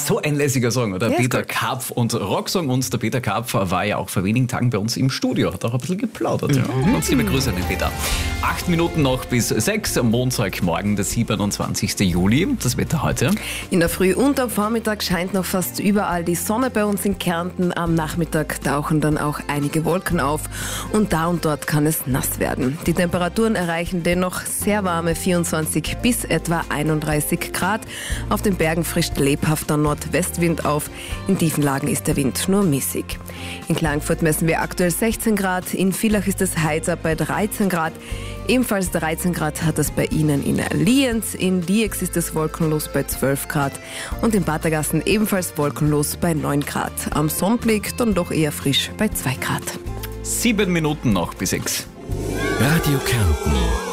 So ein lässiger Song, oder? Ja, Peter gut. Karpf und Rocksong. Und der Peter Karpf war ja auch vor wenigen Tagen bei uns im Studio, hat auch ein bisschen geplaudert. Ja. Ganz liebe Grüße an den Peter. 8 Minuten noch bis 6 am Montagmorgen, der 27. Juli. Das Wetter heute. In der Früh und am Vormittag scheint noch fast überall die Sonne bei uns in Kärnten. Am Nachmittag tauchen dann auch einige Wolken auf und dort kann es nass werden. Die Temperaturen erreichen dennoch sehr warme 24 bis etwa 31 Grad. Auf den Bergen frischt lebhafter Nordwestwind auf. In tiefen Lagen ist der Wind nur mäßig. In Klagenfurt messen wir aktuell 16 Grad. In Villach ist es heißer bei 13 Grad. Ebenfalls 13 Grad hat es bei Ihnen in Lienz. In Liex ist es wolkenlos bei 12 Grad. Und in Batergassen ebenfalls wolkenlos bei 9 Grad. Am Sonnenblick dann doch eher frisch bei 2 Grad. 7 Minuten noch bis 6. Radio Kärnten.